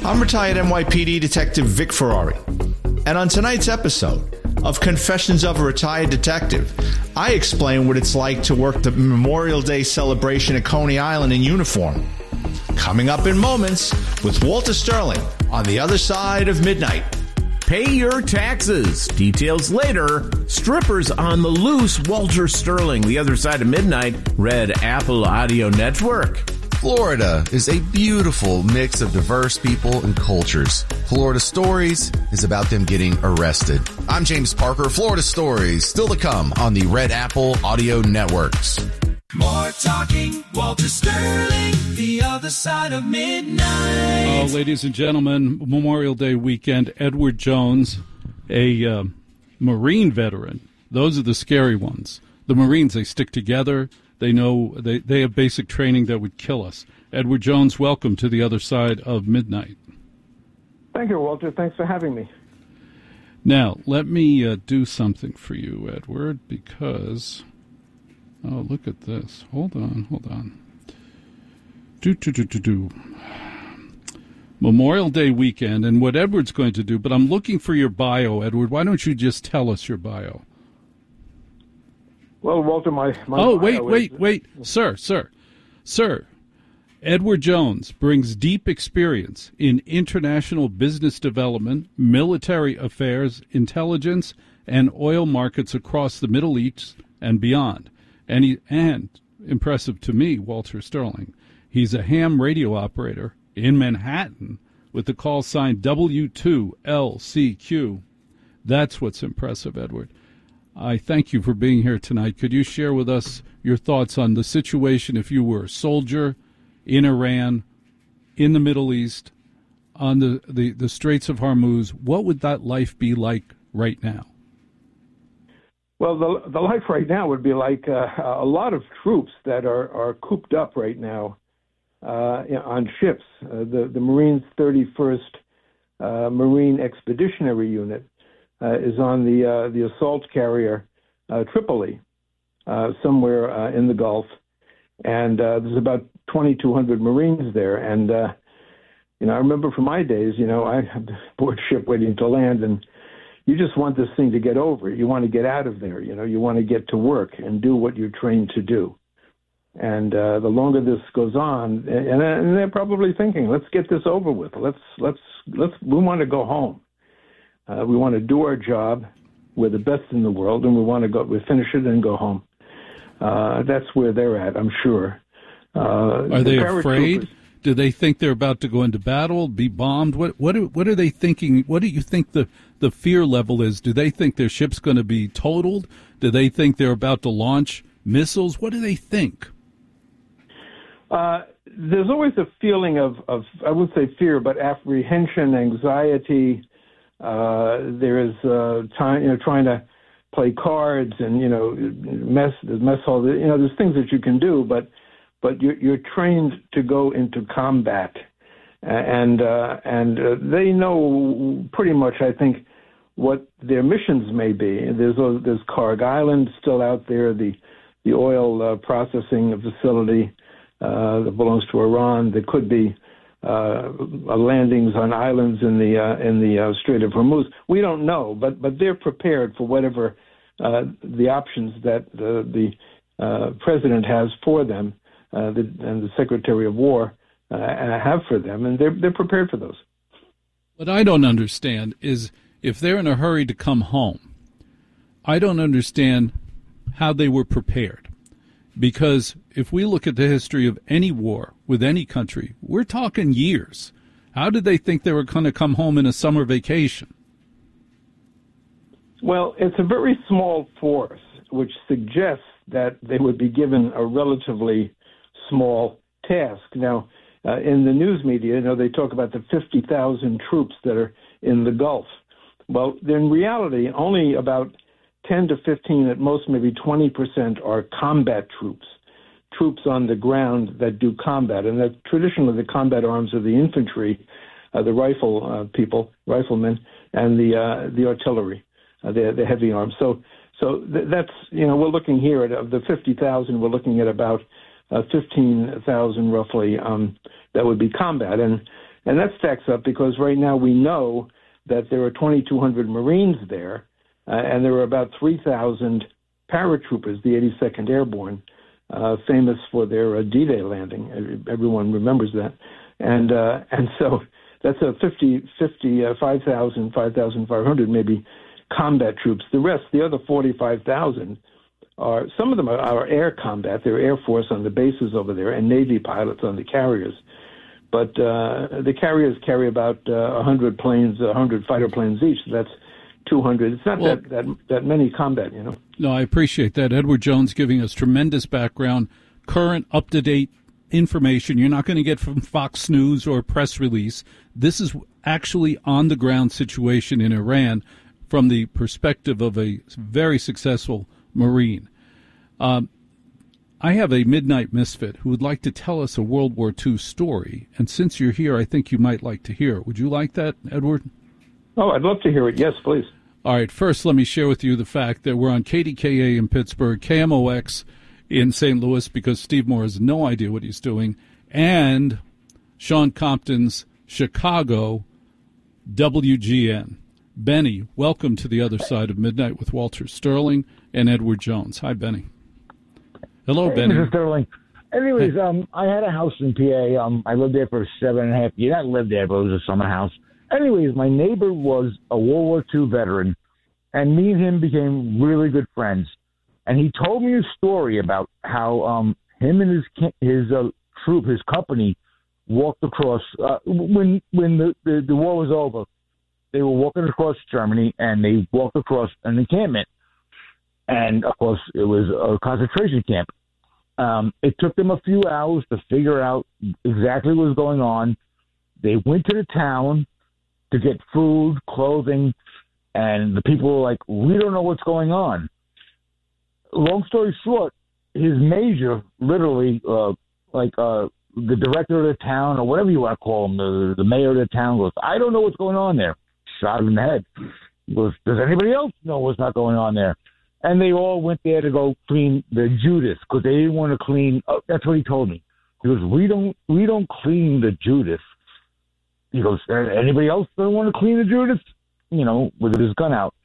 I'm retired NYPD Detective Vic Ferrari. And on tonight's episode of Confessions of a Retired Detective, I explain what it's like to work the Memorial Day celebration at Coney Island in uniform. Coming up in moments with Walter Sterling on The Other Side of Midnight. Pay your taxes. Details later. Strippers on the loose. Walter Sterling, The Other Side of Midnight, Red Apple Audio Network. Florida is a beautiful mix of diverse people and cultures. Florida Stories is about them getting arrested. I'm James Parker. Florida Stories still to come on the Red Apple Audio Networks. More talking, Walter Sterling, The Other Side of Midnight. Ladies and gentlemen, Memorial Day weekend, Edward Jones, a Marine veteran. Those are the scary ones. The Marines, they stick together. They know they have basic training that would kill us. Edward Jones, welcome to The Other Side of Midnight. Thank you, Walter. Thanks for having me. Now, let me do something for you, Edward, because... Oh, look at this. Hold on. Memorial Day weekend, and what Edward's going to do, but I'm looking for your bio, Edward. Why don't you just tell us your bio? Well, Walter, my Oh, bio wait. Sir. Edward Jones brings deep experience in international business development, military affairs, intelligence, and oil markets across the Middle East and beyond. And impressive to me, Walter Sterling, he's a ham radio operator in Manhattan with the call sign W2LCQ. That's what's impressive, Edward. I thank you for being here tonight. Could you share with us your thoughts on the situation if you were a soldier in Iran, in the Middle East, on the Straits of Hormuz? What would that life be like right now? Well, the life right now would be like a lot of troops that are cooped up right now on ships. The Marines' 31st Marine Expeditionary Unit is on the assault carrier Tripoli, somewhere in the Gulf, and there's about 2,200 Marines there. And I remember from my days, I had the board ship waiting to land, and you just want this thing to get over. You want to get out of there. You want to get to work and do what you're trained to do. And the longer this goes on, and they're probably thinking, let's get this over with. We want to go home. We want to do our job. We're the best in the world, and we finish it and go home. That's where they're at, I'm sure. Are they afraid? Do they think they're about to go into battle, be bombed? What are they thinking? What do you think the fear level is? Do they think their ship's going to be totaled? Do they think they're about to launch missiles? What do they think? There's always a feeling of I would say fear, but apprehension, anxiety. There is time, trying to play cards and mess hall. There's things that you can do, but you're trained to go into combat, and they know pretty much, I think, what their missions may be. There's Karg Island still out there, the oil processing facility that belongs to Iran. There could be landings on islands in the Strait of Hormuz. We don't know, but they're prepared for whatever the options that the president has for them. And the Secretary of War have for them, and they're prepared for those. What I don't understand is if they're in a hurry to come home, I don't understand how they were prepared. Because if we look at the history of any war with any country, we're talking years. How did they think they were going to come home in a summer vacation? Well, it's a very small force, which suggests that they would be given a relatively small task. Now, in the news media, they talk about the 50,000 troops that are in the Gulf. Well, in reality, only about 10 to 15, at most maybe 20% are combat troops on the ground that do combat. And that traditionally the combat arms are the infantry, the riflemen, and the artillery, the heavy arms. So that's, we're looking here at, of the 50,000, we're looking at about 15,000 roughly that would be combat. And And that stacks up because right now we know that there are 2,200 Marines there, and there are about 3,000 paratroopers, the 82nd Airborne, famous for their D-Day landing. Everyone remembers that. And so that's a 5,000, 5,500 maybe combat troops. The rest, the other 45,000, some of them are air combat. They're Air Force on the bases over there and Navy pilots on the carriers. But the carriers carry about 100 planes, 100 fighter planes each. So that's 200. It's not that many combat, you know. No, I appreciate that. Edward Jones giving us tremendous background, current, up-to-date information you're not going to get from Fox News or press release. This is actually on-the-ground situation in Iran from the perspective of a very successful Marine. I have a Midnight Misfit who would like to tell us a World War II story, and since you're here, I think you might like to hear it. Would you like that, Edward? Oh, I'd love to hear it. Yes, please. All right, first let me share with you the fact that we're on KDKA in Pittsburgh, KMOX in St. Louis because Steve Moore has no idea what he's doing, and Sean Compton's Chicago WGN. Benny, welcome to the other side of midnight with Walter Sterling and Edward Jones. Hi, Benny. Hello, Benny. Mr. Sterling. Anyways, I had a house in PA. I lived there for 7.5 years. I lived there, but it was a summer house. Anyways, my neighbor was a World War II veteran, and me and him became really good friends. And he told me a story about how him and his troop, his company, walked across when the war was over. They were walking across Germany, and they walked across an encampment. And, of course, it was a concentration camp. It took them a few hours to figure out exactly what was going on. They went to the town to get food, clothing, and the people were like, we don't know what's going on. Long story short, his major, literally, the director of the town, or whatever you want to call him, the mayor of the town, goes, I don't know what's going on there. Shot him in the head. He goes, does anybody else know what's not going on there? And they all went there to go clean the Judas because they didn't want to clean. Oh, that's what he told me. He goes, we don't clean the Judas. He goes, anybody else don't want to clean the Judas? You know, with his gun out.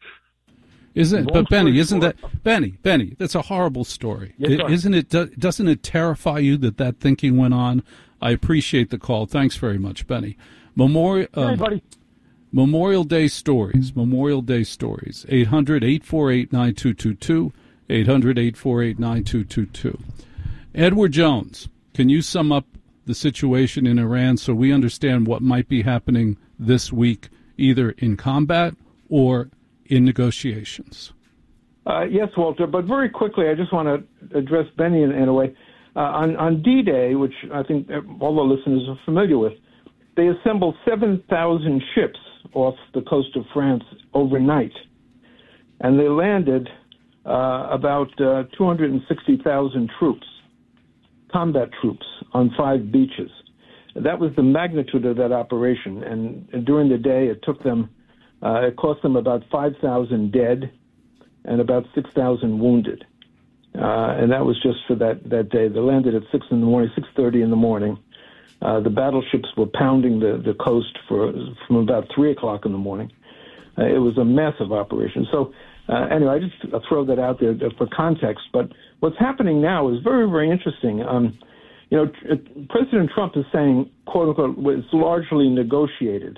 Benny, that's a horrible story. Yes, isn't it? Doesn't it terrify you that thinking went on? I appreciate the call. Thanks very much, Benny. Memorial Day Stories. 800-848-9222. 800-848-9222. Edward Jones, can you sum up the situation in Iran so we understand what might be happening this week, either in combat or in negotiations? Yes, Walter, but very quickly, I just want to address Benny in a way. On D-Day, which I think all the listeners are familiar with, they assembled 7,000 ships off the coast of France overnight, and they landed about 260,000 troops, combat troops, on 5 beaches. That was the magnitude of that operation, and during the day it took them, it cost them about 5,000 dead and about 6,000 wounded. And that was just for that day. They landed at 6:30 in the morning. The battleships were pounding the coast from about 3 o'clock in the morning. It was a massive operation. So anyway, I just throw that out there for context. But what's happening now is very, very interesting. President Trump is saying, quote unquote, it's largely negotiated.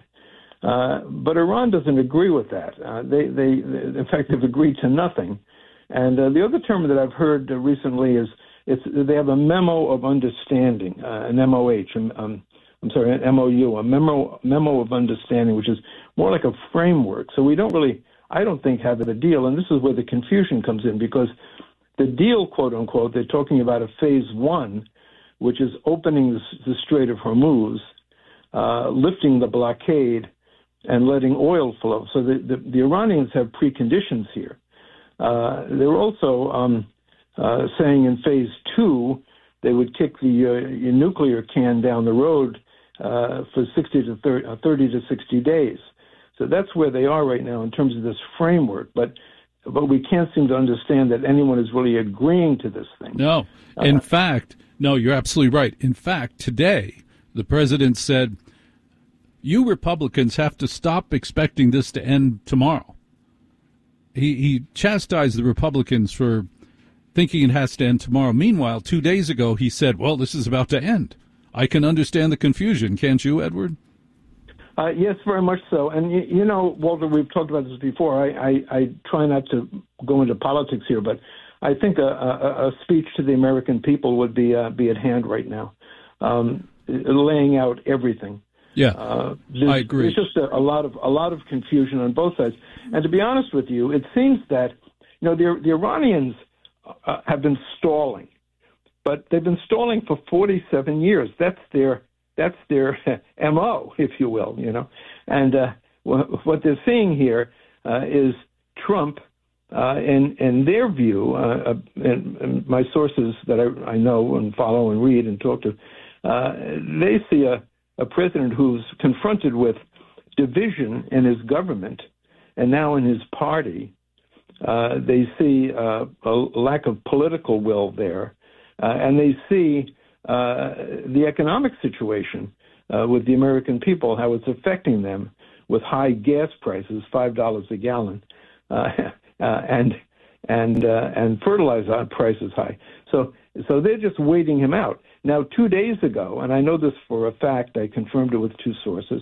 But Iran doesn't agree with that. They in fact, they've agreed to nothing. And the other term that I've heard recently is they have a memo of understanding, an MOH. An MOU, a memo of understanding, which is more like a framework. So we don't really, I don't think, have a deal. And this is where the confusion comes in, because the deal, quote unquote, they're talking about a phase 1, which is opening the Strait of Hormuz, lifting the blockade, and letting oil flow. So the Iranians have preconditions here. They're also saying in phase 2 they would kick the nuclear can down the road for 30 to 60 days. So that's where they are right now in terms of this framework. But we can't seem to understand that anyone is really agreeing to this thing. No. In fact, no, you're absolutely right. In fact, today the president said you Republicans have to stop expecting this to end tomorrow. He chastised the Republicans for thinking it has to end tomorrow. Meanwhile, 2 days ago, he said, well, this is about to end. I can understand the confusion. Can't you, Edward? Yes, very much so. And, you know, Walter, we've talked about this before. I try not to go into politics here, but I think a speech to the American people would be at hand right now, laying out everything. Yeah, I agree. There's just a lot of confusion on both sides. And to be honest with you, it seems that, you know, the Iranians have been stalling, but they've been stalling for 47 years. That's their MO, if you will, you know. And what they're seeing here is Trump, in their view, and my sources that I know and follow and read and talk to, they see a president who's confronted with division in his government and now in his party. They see a lack of political will there, and they see the economic situation with the American people, how it's affecting them with high gas prices, $5 a gallon, and fertilizer prices high. So they're just waiting him out. Now, 2 days ago, and I know this for a fact, I confirmed it with two sources.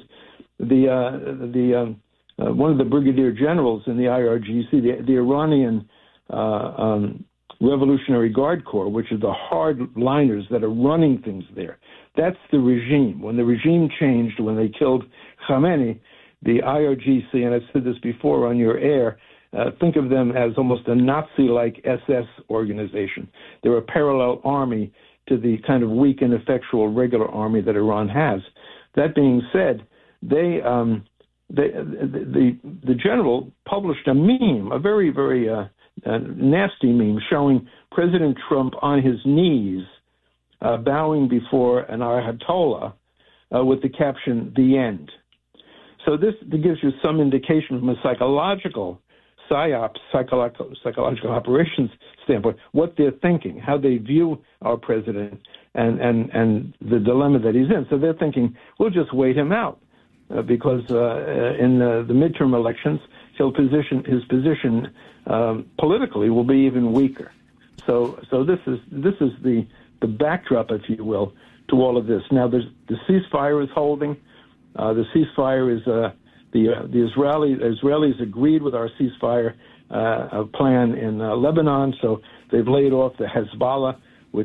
One of the brigadier generals in the IRGC, the Iranian Revolutionary Guard Corps, which are the hardliners that are running things there. That's the regime. When the regime changed, when they killed Khamenei, the IRGC, and I've said this before on your air, think of them as almost a Nazi-like SS organization. They're a parallel army to the kind of weak, ineffectual regular army that Iran has. That being said, the general published a meme, a very, very nasty meme, showing President Trump on his knees, bowing before an Ayatollah, with the caption, "The End." So this gives you some indication from a psychological psyops, psychological operations standpoint, what they're thinking, how they view our president, and the dilemma that he's in. So they're thinking, we'll just wait him out, because in the midterm elections, his position politically will be even weaker. So this is the backdrop, if you will, to all of this. Now, the ceasefire is holding. The ceasefire is the Israelis agreed with our ceasefire plan in Lebanon, so they've laid off the Hezbollah, which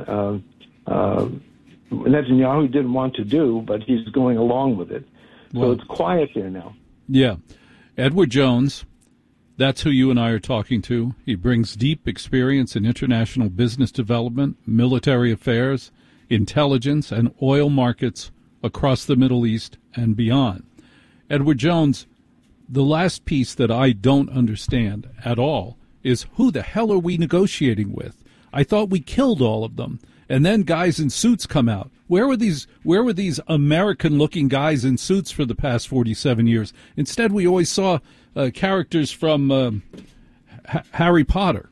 Netanyahu didn't want to do, but he's going along with it. So it's quiet there now. Yeah. Edward Jones, that's who you and I are talking to. He brings deep experience in international business development, military affairs, intelligence, and oil markets across the Middle East and beyond. Edward Jones, the last piece that I don't understand at all is who the hell are we negotiating with? I thought we killed all of them. And then guys in suits come out. Where were these American-looking guys in suits for the past 47 years? Instead, we always saw characters from Harry Potter.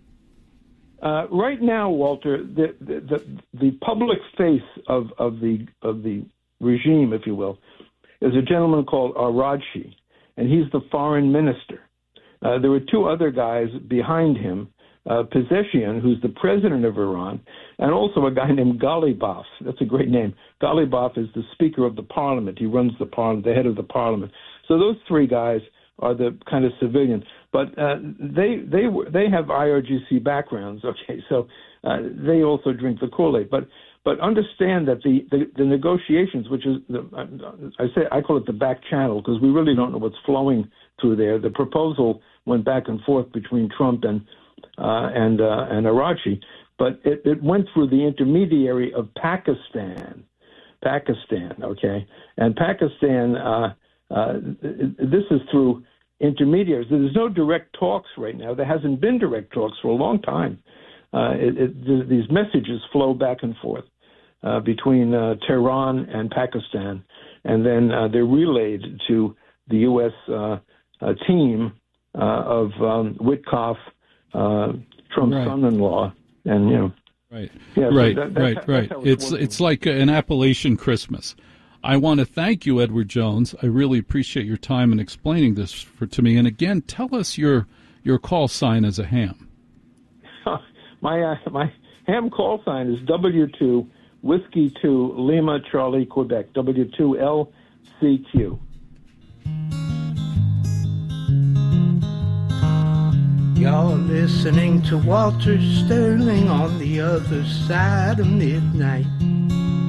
Right now, Walter, the public face of the regime, if you will, is a gentleman called Araghchi, and he's the foreign minister. There were two other guys behind him, Pezeshkian, who's the president of Iran, and also a guy named Ghalibaf. That's a great name. Ghalibaf is the Speaker of the Parliament. He runs the Parliament, the head of the Parliament. So those three guys are the kind of civilians, but they have IRGC backgrounds. Okay, so they also drink the Kool-Aid, but understand that the negotiations, which is I call it the back channel because we really don't know what's flowing through there. The proposal went back and forth between Trump and Araghchi, but it went through the intermediary of Pakistan. Okay, and Pakistan. This is through intermediaries. There's no direct talks right now. There hasn't been direct talks for a long time. These messages flow back and forth between Tehran and Pakistan, and then they're relayed to the U.S. Team of Witkoff, Trump's son-in-law, and Right. Yeah, right. So Right. It's like an Appalachian Christmas. I want to thank you, Edward Jones. I really appreciate your time in explaining this to me. And again, tell us your call sign as a ham. My ham call sign is W2 Whiskey 2 Lima Charlie Quebec, W2LCQ. You're listening to Walter Sterling on the other side of midnight.